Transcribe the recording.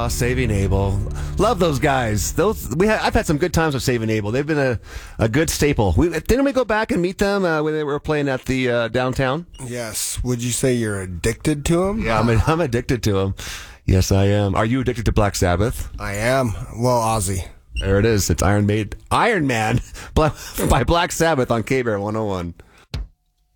Saving Abel. Love those guys. I've had some good times with Saving Abel. They've been a good staple. Didn't we go back and meet them when they were playing at the downtown? Yes. Would you say you're addicted to them? Yeah, I'm addicted to them. Yes, I am. Are you addicted to Black Sabbath? I am. Well, Ozzy. There it is. It's Iron Man by Black Sabbath on K-Bear 101.